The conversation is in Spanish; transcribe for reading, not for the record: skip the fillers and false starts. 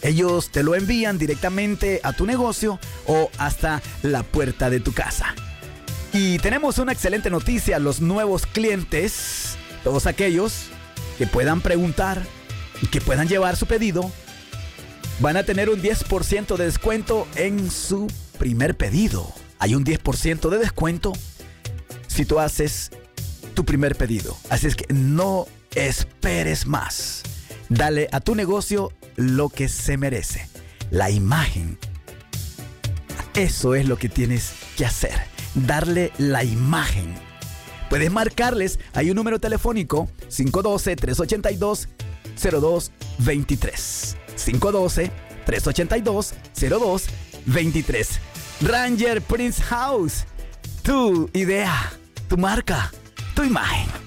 Ellos te lo envían directamente a tu negocio o hasta la puerta de tu casa. Y tenemos una excelente noticia: los nuevos clientes, todos aquellos que puedan preguntar y que puedan llevar su pedido, van a tener un 10% de descuento en su primer pedido. Hay un 10% de descuento si tú haces tu primer pedido. Así es que no esperes más. Dale a tu negocio lo que se merece: la imagen. Eso es lo que tienes que hacer, darle la imagen. Puedes marcarles, hay un número telefónico: 512-382-0223. 512-382-0223. Ranger Prince House. Tu idea, tu marca, tu imagen.